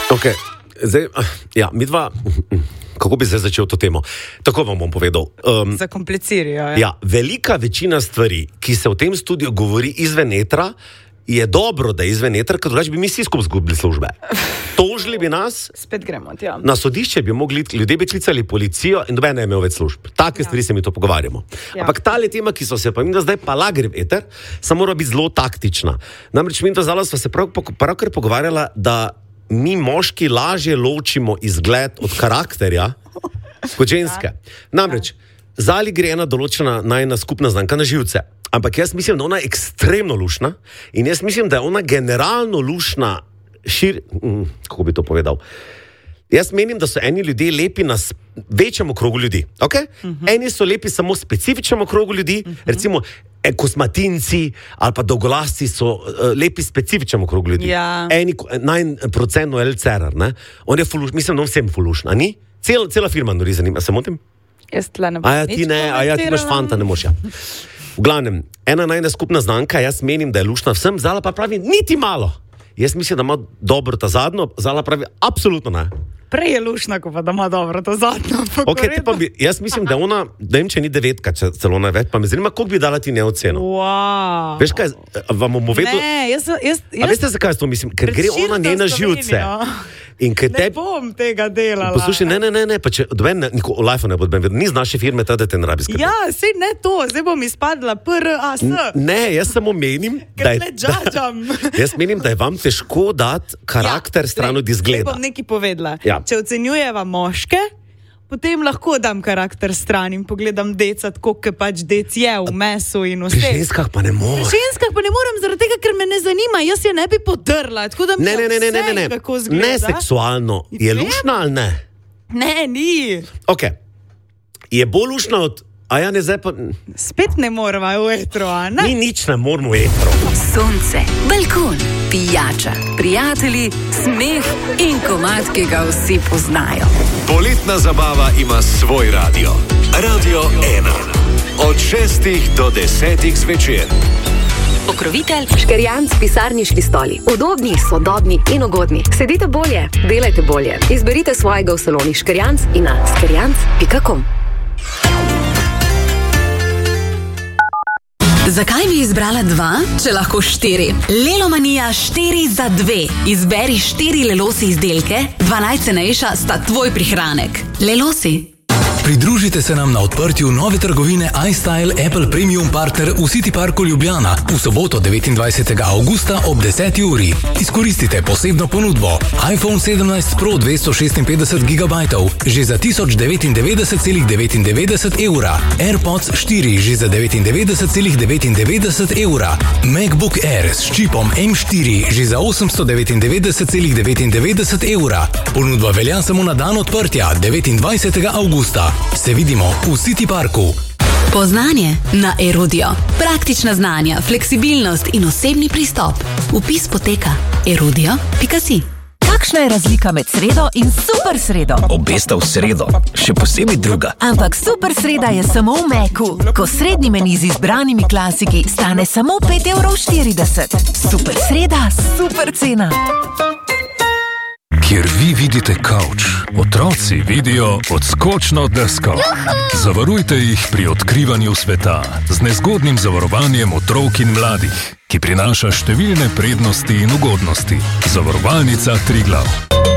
Ok, zdaj, midva, kako bi zdaj začel to temo? Tako vam bom povedal. Zakomplicirajo. Ja, velika večina stvari, ki se v tem studiu govori izven etra, je dobro, da je izven etra, ker drugače bi mi vsi skupaj zgubili službe. Tožili bi nas. Spet gremo, ja. Na sodišče bi mogli, ljudje bi klicali policijo in noben ne imel več služb. Take stvari se mi to pogovarjamo. Ja. Ampak tale tema, ki so se pa mi da zdaj pa lagri v eter, se mora biti zelo taktična. Namreč mi to zala sva se pravkar pogovarjala, da mi moški lažje ločimo izgled od karakterja kot ženske. Namreč, Zali gre ena določena najna skupna znamka na živce. Ampak jaz mislim, da ona je ekstremno lušna in jaz mislim, da je ona generalno lušna kako bi to povedal? Jaz menim, da so eni ljudje lepi na večjem krogu ljudi. Okay? Eni so lepi samo specifičnemu krogu ljudi, recimo kosmatinci ali pa dolgolasci so lepi specifičnemu krogu ljudi. Ja. Eni 9% LCR, ne? On je fulušn, mislim, da on vsem fulušn, a ni? Cela firma nori zanima, se motim? Jaz tle ne bom nič komentiral. Ti imaš fanta, ne moš ja. V glavnem, ena najna skupna znamka, jaz menim, da je lušna vsem, Zala pa pravi, niti malo. Jaz mislim, da ima dobro ta zadnjo, Zala pravi, absolutno ne. Prej je lušna, ko pa da ima dobro ta zadnjo. Okay, jaz mislim, da ona, da jim če ni 9, celo največ, pa me zanima, koliko bi dala ti ne oceno. Wow. Veš kaj, vam bom povedal... Ne, jaz... A veste, zakaj jaz to mislim? Ker gre ona njena živce. Ne bom tega delala. Poslušaj, ne, pa če doben, v life ne bodem vedel, ni z naše firme ta, da te ne rabi skrbeti. Ja, sej ne to, zdaj bom izpadla PRAS. Ne, jaz samo menim, da je... Jaz menim, da je vam težko dati karakter stran od izgleda. Zdaj bom nekaj povedala. Ja. Če ocenjujeva moške, potem lahko dam karakter stran in pogledam deca, tako, ker pač dec je v mesu in vse. Pri ženskah pa ne morem. Pri ženskah pa ne morem, zaradi tega, ker me ne zanima. Jaz je ne bi podrla, tako da mi ne. kako zgleda. Ne seksualno. Je lušna ali ne? Ne, ni. Ok. Je bolj lušna od... A ja, ne zdaj pa... Spet ne morava v etro, a ne? Mi nič ne moramo v etro. Sonce, balkon, pijača, prijatelji, smeh in komad, ki ga vsi poznajo. Poletna zabava ima svoj radio. Radio 1. Od 6 do 10 zvečer. Pokrovitelj Škerjanc pisarniški stoli. Udobni, sodobni in ugodni. Sedite bolje, delajte bolje. Izberite svojega v saloni Škerjanc in na škerjanc.com. Zakaj bi izbrala 2, če lahko 4? Lelomanija 4 za 2. Izberi 4 Lelosi izdelke, 2 najcenejša sta tvoj prihranek. Lelosi. Pridružite se nam na odprtju nove trgovine iStyle Apple Premium Partner v City Parku Ljubljana v soboto 29. augusta ob 10. uri. Izkoristite posebno ponudbo iPhone 17 Pro 256 GB že za 1099,99 evra, AirPods 4 že za 99,99 evra, MacBook Air s čipom M4 že za 899,99 evra. Ponudba velja samo na dan odprtja 29. augusta. Se vidimo v City Parku. Poznanje na Erudio. Praktična znanja, fleksibilnost in osebni pristop. Vpis poteka erudio.si. Kakšna je razlika med sredo in super sredo? Obe sta v sredo, še posebej druga. Ampak super sreda je samo v Meku, ko srednji meni z izbranimi klasiki stane samo 5,40 €. Super sreda, super cena. Kjer vi vidite kavč, otroci vidijo odskočno desko. Zavarujte jih pri odkrivanju sveta z nezgodnim zavarovanjem otrok in mladih, ki prinaša številne prednosti in ugodnosti. Zavarovalnica Triglav.